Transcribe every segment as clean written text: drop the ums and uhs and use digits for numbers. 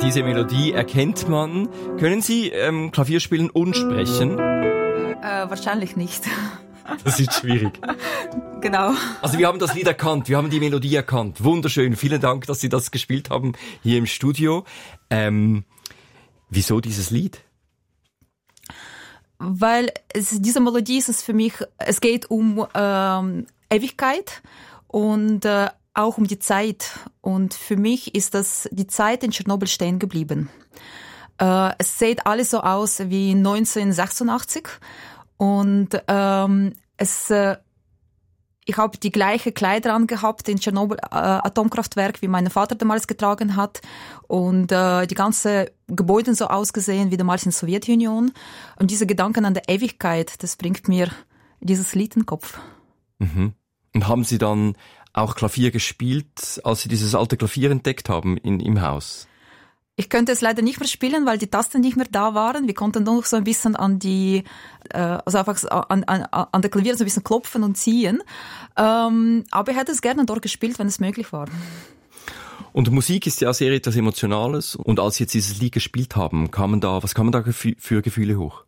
Diese Melodie erkennt man. Können Sie Klavier spielen und sprechen? Wahrscheinlich nicht. Das ist schwierig. Genau. Also wir haben das Lied erkannt, wir haben die Melodie erkannt. Wunderschön, vielen Dank, dass Sie das gespielt haben hier im Studio. Wieso dieses Lied? Weil diese Melodie ist es für mich, es geht um Ewigkeit und auch um die Zeit. Und für mich ist das die Zeit in Tschernobyl stehen geblieben. Es sieht alles so aus wie 1986 und ich habe die gleiche Kleider angehabt in Tschernobyl Atomkraftwerk, wie mein Vater damals getragen hat und die ganze Gebäude so ausgesehen wie damals in der Sowjetunion. Und diese Gedanken an der Ewigkeit, das bringt mir dieses Lied in den Kopf. Mhm. Und haben Sie dann auch Klavier gespielt, als Sie dieses alte Klavier entdeckt haben im Haus? Ich könnte es leider nicht mehr spielen, weil die Tasten nicht mehr da waren. Wir konnten nur noch so ein bisschen an der Klavier so ein bisschen klopfen und ziehen. Aber ich hätte es gerne dort gespielt, wenn es möglich war. Und Musik ist ja sehr etwas Emotionales. Und als Sie jetzt dieses Lied gespielt haben, was kamen da für Gefühle hoch?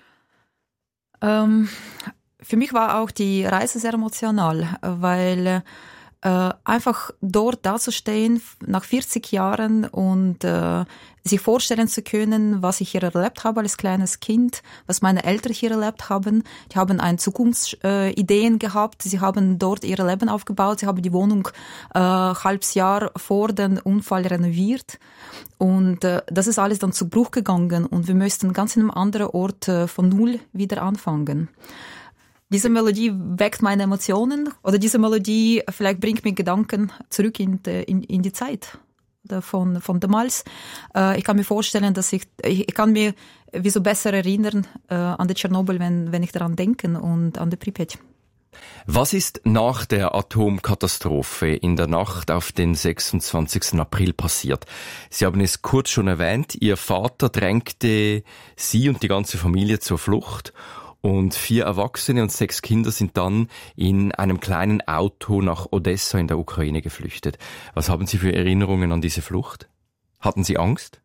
Für mich war auch die Reise sehr emotional, weil einfach dort dazustehen nach 40 Jahren und sich vorstellen zu können, was ich hier erlebt habe als kleines Kind, was meine Eltern hier erlebt haben. Die haben eine Zukunftsideen gehabt, sie haben dort ihr Leben aufgebaut, sie haben die Wohnung halbes Jahr vor dem Unfall renoviert und das ist alles dann zu Bruch gegangen und wir müssten ganz in einem anderen Ort von Null wieder anfangen. Diese Melodie weckt meine Emotionen oder diese Melodie vielleicht bringt mir Gedanken zurück in die Zeit von damals. Ich kann mir vorstellen, dass ich kann mir wieso besser erinnern an die Tschernobyl, wenn ich daran denke und an die Pripyat. Was ist nach der Atomkatastrophe in der Nacht auf den 26. April passiert? Sie haben es kurz schon erwähnt, Ihr Vater drängte Sie und die ganze Familie zur Flucht. Und 4 Erwachsene und 6 Kinder sind dann in einem kleinen Auto nach Odessa in der Ukraine geflüchtet. Was haben Sie für Erinnerungen an diese Flucht? Hatten Sie Angst?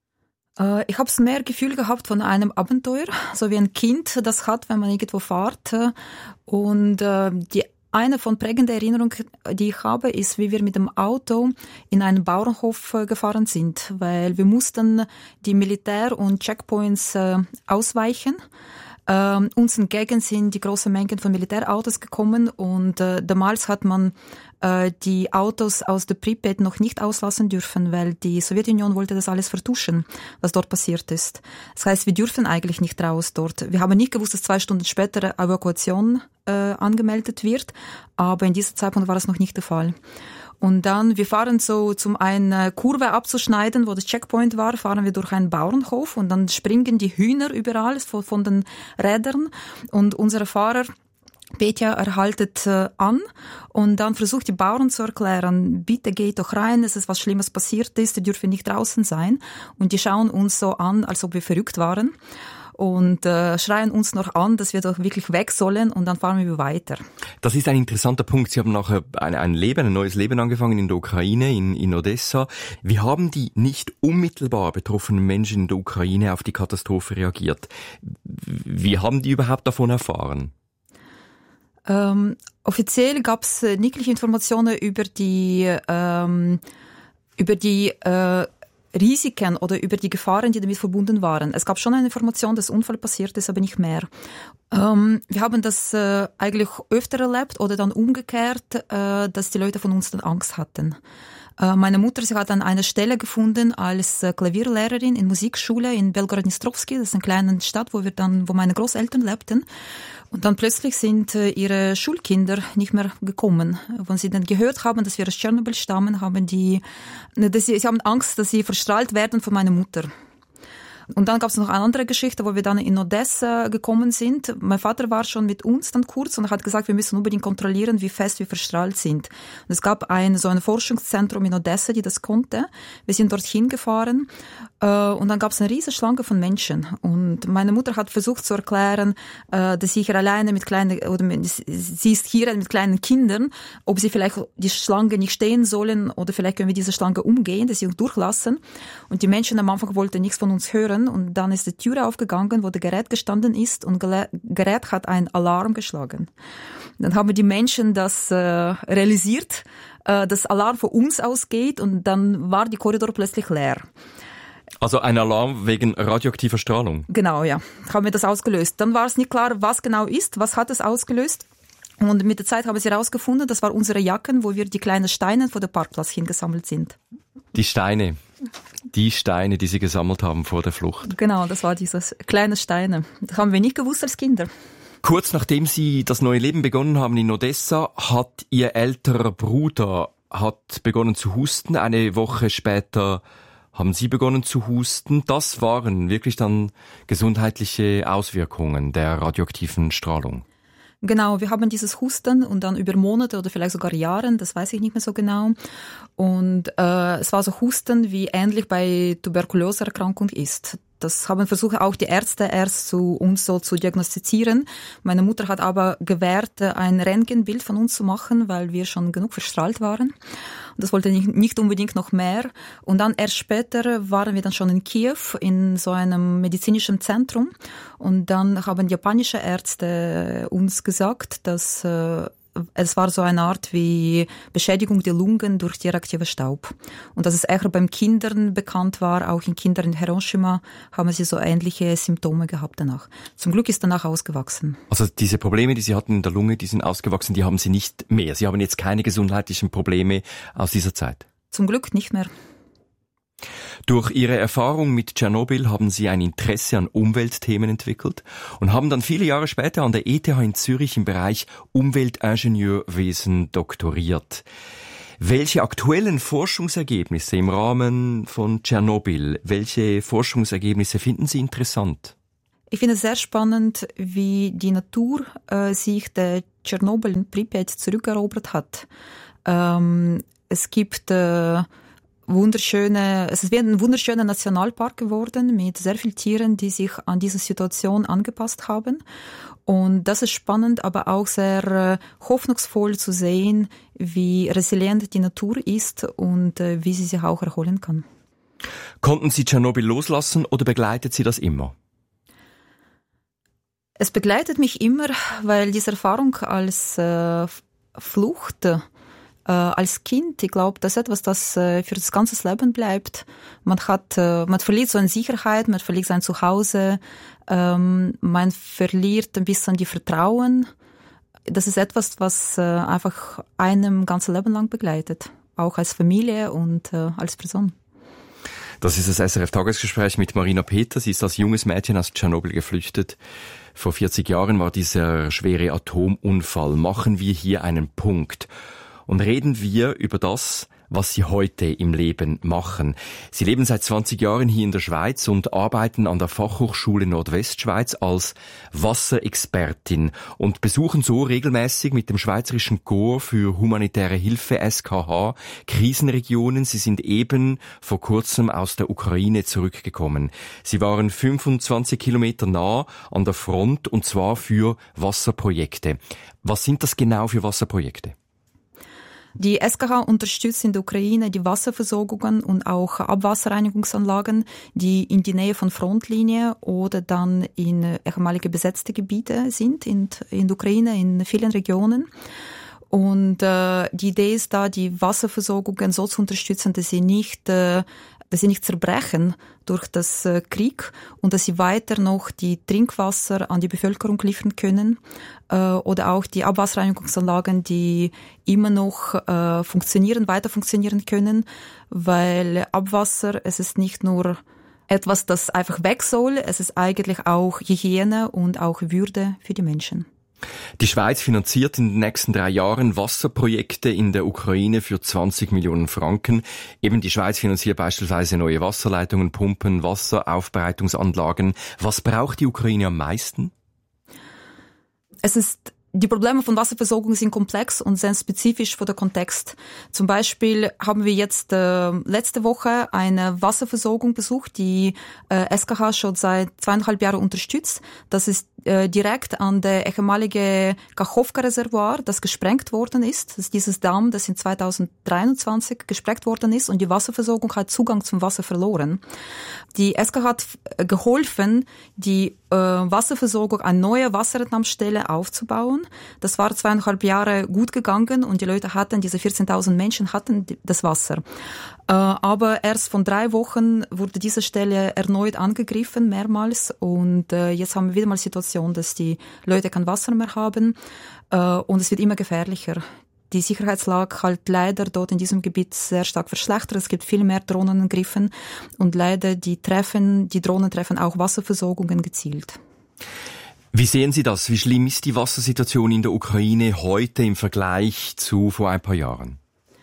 Ich habe mehr Gefühl gehabt von einem Abenteuer, so wie ein Kind das hat, wenn man irgendwo fährt. Und eine von prägenden Erinnerungen, die ich habe, ist, wie wir mit dem Auto in einen Bauernhof gefahren sind, weil wir mussten die Militär- und Checkpoints ausweichen. Uns entgegen sind die großen Mengen von Militärautos gekommen und damals hat man die Autos aus der Pripyat noch nicht auslassen dürfen, weil die Sowjetunion wollte das alles vertuschen, was dort passiert ist. Das heißt, wir dürfen eigentlich nicht raus dort. Wir haben nicht gewusst, dass 2 Stunden später Evakuation angemeldet wird, aber in diesem Zeitpunkt war es noch nicht der Fall. Und dann, wir fahren so, eine Kurve abzuschneiden, wo das Checkpoint war, fahren wir durch einen Bauernhof und dann springen die Hühner überall von den Rädern und unser Fahrer Petja erhaltet an und dann versucht die Bauern zu erklären, bitte geht doch rein, es ist was Schlimmes passiert ist, ihr dürft nicht draußen sein. Und die schauen uns so an, als ob wir verrückt waren. Und schreien uns noch an, dass wir doch wirklich weg sollen und dann fahren wir weiter. Das ist ein interessanter Punkt. Sie haben nachher ein neues Leben angefangen in der Ukraine, in Odessa. Wie haben die nicht unmittelbar betroffenen Menschen in der Ukraine auf die Katastrophe reagiert? Wie haben die überhaupt davon erfahren? Offiziell gab es nichtliche Informationen über die Risiken oder über die Gefahren, die damit verbunden waren. Es gab schon eine Information, dass Unfall passiert ist, aber nicht mehr. Wir haben das eigentlich öfter erlebt oder dann umgekehrt, dass die Leute von uns dann Angst hatten. Meine Mutter, sie hat an einer Stelle gefunden als Klavierlehrerin in Musikschule in Belgorod-Dnistrovsky, das ist eine kleine Stadt, wo meine Großeltern lebten. Und dann plötzlich sind ihre Schulkinder nicht mehr gekommen. Wenn sie dann gehört haben, dass wir aus Tschernobyl stammen, sie haben Angst, dass sie verstrahlt werden von meiner Mutter. Und dann gab es noch eine andere Geschichte, wo wir dann in Odessa gekommen sind. Mein Vater war schon mit uns dann kurz und hat gesagt, wir müssen unbedingt kontrollieren, wie fest wir verstrahlt sind. Und es gab so ein Forschungszentrum in Odessa, die das konnte. Wir sind dorthin gefahren und dann gab es eine riesige Schlange von Menschen. Und meine Mutter hat versucht zu erklären, dass sie hier alleine sie ist hier mit kleinen Kindern, ob sie vielleicht die Schlange nicht stehen sollen oder vielleicht können wir diese Schlange umgehen, dass sie uns durchlassen. Und die Menschen am Anfang wollten nichts von uns hören. Und dann ist die Tür aufgegangen, wo der Gerät gestanden ist und Gerät hat einen Alarm geschlagen. Dann haben die Menschen das realisiert, dass Alarm von uns ausgeht und dann war die Korridor plötzlich leer. Also ein Alarm wegen radioaktiver Strahlung? Genau, ja. Haben wir das ausgelöst. Dann war es nicht klar, was genau ist, was hat es ausgelöst. Und mit der Zeit haben sie herausgefunden, das waren unsere Jacken, wo wir die kleinen Steine vor dem Parkplatz hingesammelt sind. Die Steine, die sie gesammelt haben vor der Flucht. Genau, das war dieses kleine Steine. Das haben wir nicht gewusst als Kinder. Kurz nachdem Sie das neue Leben begonnen haben in Odessa, hat Ihr älterer Bruder begonnen zu husten. Eine Woche später haben Sie begonnen zu husten. Das waren wirklich dann gesundheitliche Auswirkungen der radioaktiven Strahlung. Genau, wir haben dieses Husten und dann über Monate oder vielleicht sogar Jahre, das weiß ich nicht mehr so genau. Und es war so Husten, wie ähnlich bei Tuberkuloseerkrankung ist. Das haben versucht auch die Ärzte erst zu uns so zu diagnostizieren. Meine Mutter hat aber gewährt, ein Röntgenbild von uns zu machen, weil wir schon genug verstrahlt waren. Und das wollte nicht unbedingt noch mehr. Und dann erst später waren wir dann schon in Kiew in so einem medizinischen Zentrum. Und dann haben japanische Ärzte uns gesagt, dass es war so eine Art wie Beschädigung der Lungen durch die radioaktive Staub. Und dass es eher beim Kindern bekannt war, auch in Kindern in Hiroshima haben sie so ähnliche Symptome gehabt danach. Zum Glück ist danach ausgewachsen. Also diese Probleme, die Sie hatten in der Lunge, die sind ausgewachsen, die haben Sie nicht mehr. Sie haben jetzt keine gesundheitlichen Probleme aus dieser Zeit? Zum Glück nicht mehr. Durch Ihre Erfahrung mit Tschernobyl haben Sie ein Interesse an Umweltthemen entwickelt und haben dann viele Jahre später an der ETH in Zürich im Bereich Umweltingenieurwesen doktoriert. Welche aktuellen Forschungsergebnisse im Rahmen von Tschernobyl, welche Forschungsergebnisse finden Sie interessant? Ich finde es sehr spannend, wie die Natur sich der Tschernobyl in Pripyat zurückerobert hat. Es gibt es ist wie ein wunderschöner Nationalpark geworden mit sehr vielen Tieren, die sich an diese Situation angepasst haben. Und das ist spannend, aber auch sehr hoffnungsvoll zu sehen, wie resilient die Natur ist und wie sie sich auch erholen kann. Konnten Sie Tschernobyl loslassen oder begleitet Sie das immer? Es begleitet mich immer, weil diese Erfahrung als Flucht als Kind, ich glaube, das ist etwas, das für das ganze Leben bleibt. Man verliert so eine Sicherheit, man verliert sein Zuhause, man verliert ein bisschen die Vertrauen. Das ist etwas, was einfach einem ganzes Leben lang begleitet, auch als Familie und als Person. Das ist das SRF-Tagesgespräch mit Marina Peter. Sie ist als junges Mädchen aus Tschernobyl geflüchtet. Vor 40 Jahren war dieser schwere Atomunfall. Machen wir hier einen Punkt und reden wir über das, was Sie heute im Leben machen. Sie leben seit 20 Jahren hier in der Schweiz und arbeiten an der Fachhochschule Nordwestschweiz als Wasserexpertin und besuchen so regelmäßig mit dem Schweizerischen Korps für humanitäre Hilfe SKH Krisenregionen. Sie sind eben vor kurzem aus der Ukraine zurückgekommen. Sie waren 25 Kilometer nah an der Front und zwar für Wasserprojekte. Was sind das genau für Wasserprojekte? Die SKH unterstützt in der Ukraine die Wasserversorgungen und auch Abwasserreinigungsanlagen, die in die Nähe von Frontlinie oder dann in ehemalige besetzte Gebiete sind in der Ukraine, in vielen Regionen. Und die Idee ist da, die Wasserversorgungen so zu unterstützen, dass sie nicht zerbrechen durch das Krieg und dass sie weiter noch die Trinkwasser an die Bevölkerung liefern können oder auch die Abwasserreinigungsanlagen, die immer noch weiter funktionieren können, weil Abwasser, es ist nicht nur etwas, das einfach weg soll, es ist eigentlich auch Hygiene und auch Würde für die Menschen. Die Schweiz finanziert in den nächsten 3 Jahren Wasserprojekte in der Ukraine für 20 Millionen Franken. Eben die Schweiz finanziert beispielsweise neue Wasserleitungen, Pumpen, Wasseraufbereitungsanlagen. Was braucht die Ukraine am meisten? Die Probleme von Wasserversorgung sind komplex und sehr spezifisch für den Kontext. Zum Beispiel haben wir jetzt letzte Woche eine Wasserversorgung besucht, die SKH schon seit 2,5 Jahren unterstützt. Das ist direkt an der ehemalige Kachowka-Reservoir, das gesprengt worden ist. Das ist dieses Damm, das in 2023 gesprengt worden ist und die Wasserversorgung hat Zugang zum Wasser verloren. Die SKH hat geholfen, die Wasserversorgung, eine neue Wasserentnahmestelle aufzubauen. Das war 2,5 Jahre gut gegangen und die Leute hatten, diese 14.000 Menschen hatten das Wasser. Aber erst von 3 Wochen wurde diese Stelle erneut angegriffen, mehrmals. Und jetzt haben wir wieder mal die Situation, dass die Leute kein Wasser mehr haben. Und es wird immer gefährlicher. Die Sicherheitslage halt leider dort in diesem Gebiet sehr stark verschlechtert. Es gibt viel mehr Drohnenangriffen und leider die Drohnen treffen auch Wasserversorgungen gezielt. Wie sehen Sie das? Wie schlimm ist die Wassersituation in der Ukraine heute im Vergleich zu vor ein paar Jahren?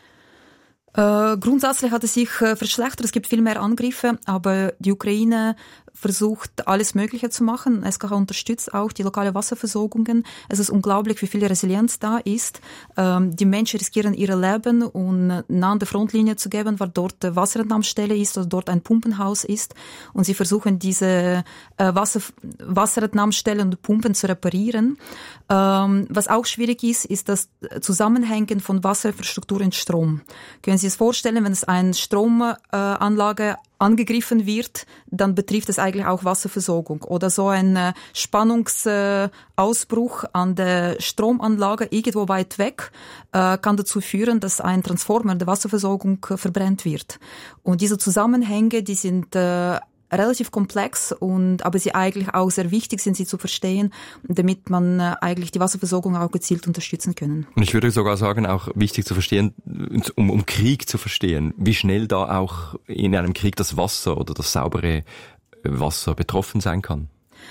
Grundsätzlich hat es sich verschlechtert. Es gibt viel mehr Angriffe, aber die Ukraine versucht, alles Mögliche zu machen. SKH unterstützt auch die lokale Wasserversorgungen. Es ist unglaublich, wie viel Resilienz da ist. Die Menschen riskieren ihre Leben, um nah an der Frontlinie zu geben, weil dort eine Wasserentnahmestelle ist oder dort ein Pumpenhaus ist. Und sie versuchen, diese Wasserentnahmestellen und Pumpen zu reparieren. Was auch schwierig ist das Zusammenhängen von Wasserinfrastruktur und Strom. Können Sie sich vorstellen, wenn es eine Stromanlage angegriffen wird, dann betrifft es eigentlich auch Wasserversorgung. Oder so ein Spannungsausbruch an der Stromanlage irgendwo weit weg kann dazu führen, dass ein Transformer der Wasserversorgung verbrennt wird. Und diese Zusammenhänge, die sind relativ komplex aber sie eigentlich auch sehr wichtig sind, sie zu verstehen, damit man eigentlich die Wasserversorgung auch gezielt unterstützen können. Und ich würde sogar sagen, auch wichtig zu verstehen, um Krieg zu verstehen, wie schnell da auch in einem Krieg das Wasser oder das saubere Wasser betroffen sein kann.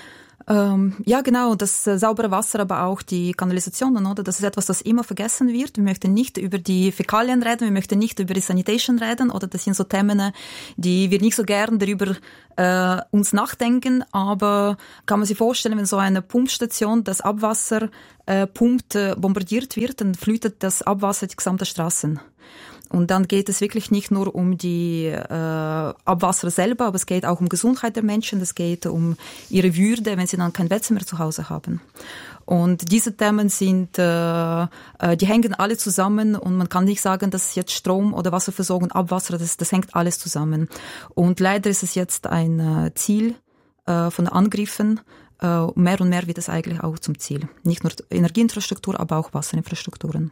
Ja, genau, das saubere Wasser, aber auch die Kanalisationen, oder? Das ist etwas, das immer vergessen wird. Wir möchten nicht über die Fäkalien reden, wir möchten nicht über die Sanitation reden, oder das sind so Themen, die wir nicht so gern darüber uns nachdenken, aber kann man sich vorstellen, wenn so eine Pumpstation das Abwasser pumpt, bombardiert wird, dann flutet das Abwasser die gesamte Straßen. Und dann geht es wirklich nicht nur um die Abwasser selber, aber es geht auch um Gesundheit der Menschen, es geht um ihre Würde, wenn sie dann kein Bett mehr zu Hause haben. Und diese Themen sind, die hängen alle zusammen und man kann nicht sagen, dass jetzt Strom oder Wasserversorgung, Abwasser, das hängt alles zusammen. Und leider ist es jetzt ein Ziel von den Angriffen. Mehr und mehr wird es eigentlich auch zum Ziel. Nicht nur Energieinfrastruktur, aber auch Wasserinfrastrukturen.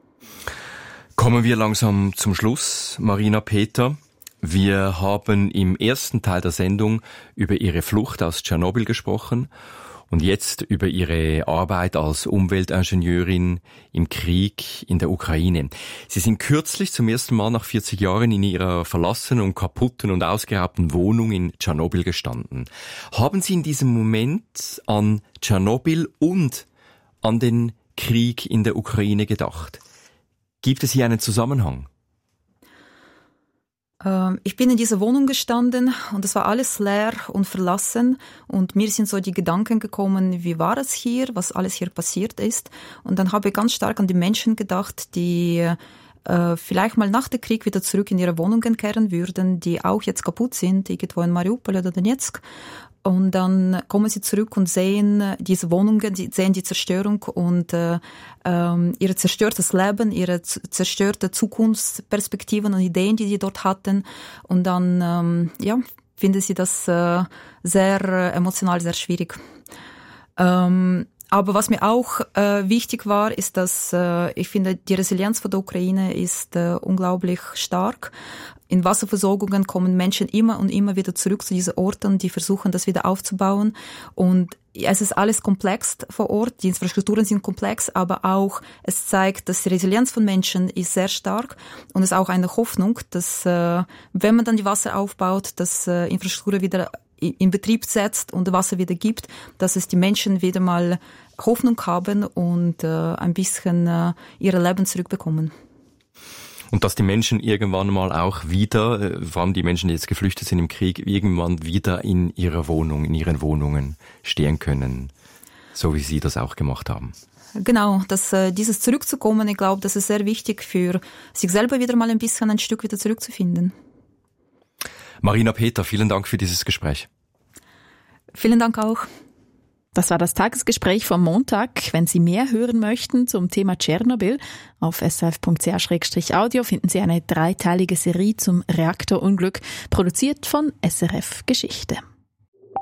Kommen wir langsam zum Schluss, Marina Peter. Wir haben im ersten Teil der Sendung über Ihre Flucht aus Tschernobyl gesprochen und jetzt über Ihre Arbeit als Umweltingenieurin im Krieg in der Ukraine. Sie sind kürzlich zum ersten Mal nach 40 Jahren in Ihrer verlassenen und kaputten und ausgeraubten Wohnung in Tschernobyl gestanden. Haben Sie in diesem Moment an Tschernobyl und an den Krieg in der Ukraine gedacht? Gibt es hier einen Zusammenhang? Ich bin in dieser Wohnung gestanden und es war alles leer und verlassen und mir sind so die Gedanken gekommen, wie war es hier, was alles hier passiert ist. Und dann habe ich ganz stark an die Menschen gedacht, die vielleicht mal nach dem Krieg wieder zurück in ihre Wohnungen kehren würden, die auch jetzt kaputt sind, irgendwo in Mariupol oder Donetsk. Und dann kommen sie zurück und sehen diese Wohnungen, sehen die Zerstörung und ihr zerstörtes Leben, ihre zerstörte Zukunftsperspektiven und Ideen, die sie dort hatten. Und dann finden sie das sehr emotional, sehr schwierig. Aber was mir auch wichtig war, ist, dass ich finde, die Resilienz von der Ukraine ist unglaublich stark. In Wasserversorgungen kommen Menschen immer und immer wieder zurück zu diesen Orten, die versuchen, das wieder aufzubauen. Und es ist alles komplex vor Ort, die Infrastrukturen sind komplex, aber auch es zeigt, dass die Resilienz von Menschen ist sehr stark und es ist auch eine Hoffnung, dass wenn man dann die Wasser aufbaut, dass Infrastrukturen wieder in Betrieb setzt und Wasser wieder gibt, dass es die Menschen wieder mal Hoffnung haben und ein bisschen ihr Leben zurückbekommen. Und dass die Menschen irgendwann mal auch wieder, vor allem die Menschen, die jetzt geflüchtet sind im Krieg, irgendwann wieder in ihren Wohnungen stehen können, so wie Sie das auch gemacht haben. Genau, dieses Zurückzukommen, ich glaube, das ist sehr wichtig für sich selber wieder mal ein Stück wieder zurückzufinden. Marina Peter, vielen Dank für dieses Gespräch. Vielen Dank auch. Das war das Tagesgespräch vom Montag. Wenn Sie mehr hören möchten zum Thema Tschernobyl, auf srf.ch/audio finden Sie eine 3-teilige Serie zum Reaktorunglück, produziert von SRF Geschichte.